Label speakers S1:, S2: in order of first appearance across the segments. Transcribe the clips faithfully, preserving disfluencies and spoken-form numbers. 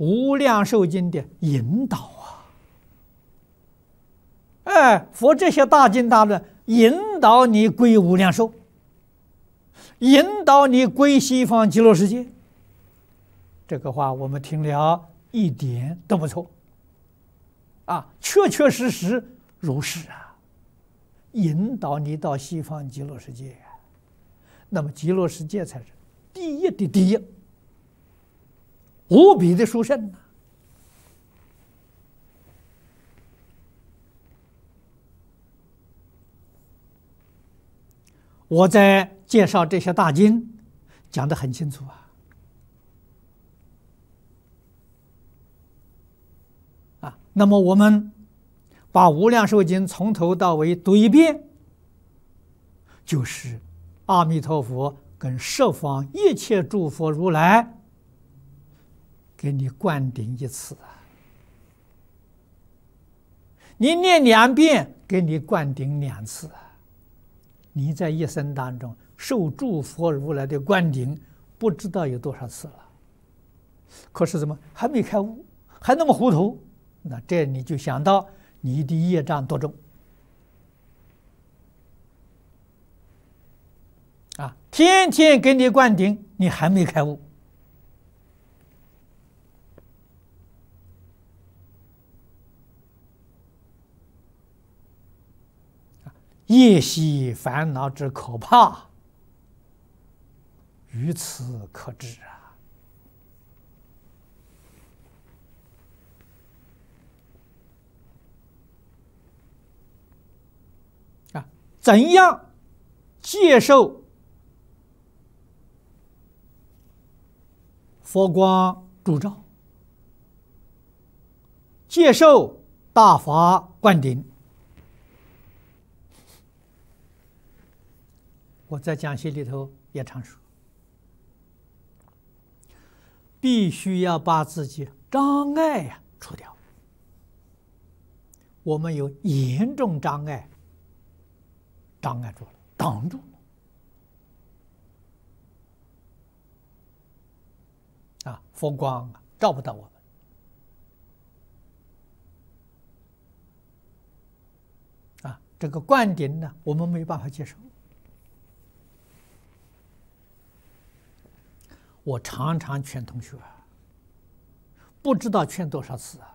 S1: 无量寿经的引导啊！哎，佛这些大经大论引导你归无量寿，引导你归西方极乐世界。这个话我们听了一点都不错啊，确确实实如是啊，引导你到西方极乐世界啊。那么极乐世界才是第一的第一，无比的殊胜呐！我在介绍这些大经讲得很清楚啊。啊，那么我们把《无量寿经》从头到尾读一遍，就是阿弥陀佛跟十方一切诸佛如来给你灌顶一次啊！你念两遍，给你灌顶两次啊！你在一生当中受诸佛如来的灌顶，不知道有多少次了。可是怎么还没开悟，还那么糊涂？那这你就想到你的业障多重啊！天天给你灌顶，你还没开悟。夜袭烦恼之可怕，于此可知啊！啊，怎样接受佛光烛照，接受大法灌顶？我在讲习里头也常说，必须要把自己障碍呀除掉。我们有严重障碍，障碍住了，挡住了啊！佛光啊照不到我们啊！这个灌顶呢，我们没办法接受。我常常劝同学，不知道劝多少次啊，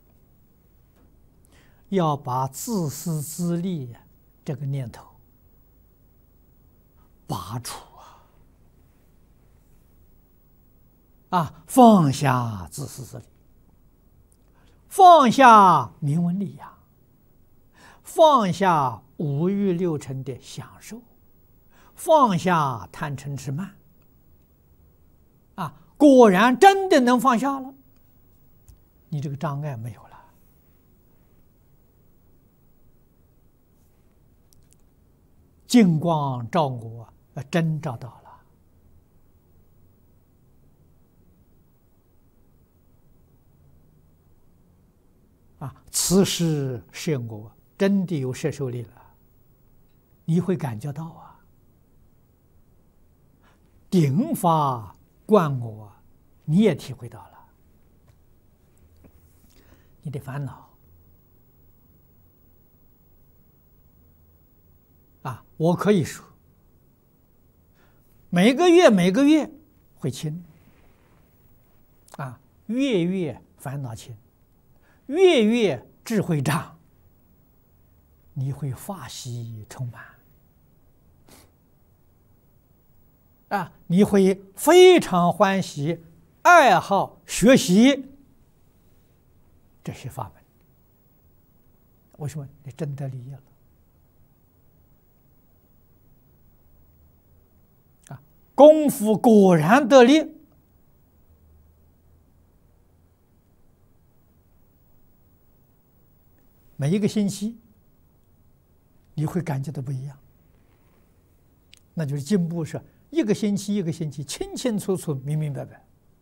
S1: 要把自私自利这个念头拔除啊！啊，放下自私自利，放下名闻利养，放下五欲六尘的享受，放下贪嗔痴慢。啊，果然真的能放下了，你这个障碍没有了。净光照我，真照到了。啊，此时是我真的有摄受力了，你会感觉到啊，顶法灌我，你也体会到了，你的烦恼啊，我可以说，每个月每个月会轻啊，月月烦恼轻，月月智慧长，你会法喜充满。啊，你会非常欢喜，爱好学习这些法门。为什么？你真得利益了啊！功夫果然得力，每一个星期你会感觉到不一样，那就是进步是。一个星期一个星期清清楚楚明明白白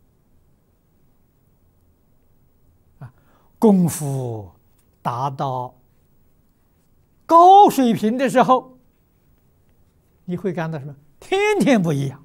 S1: 啊，功夫达到高水平的时候，你会感到什么？天天不一样